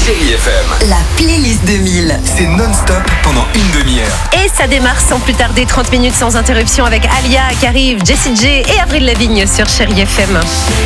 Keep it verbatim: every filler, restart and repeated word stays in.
Chérie F M. La playlist deux mille. C'est non-stop pendant une demi-heure. Et ça démarre sans plus tarder, trente minutes sans interruption avec Alia qui arrive, Jessie J et Avril Lavigne sur Chérie F M.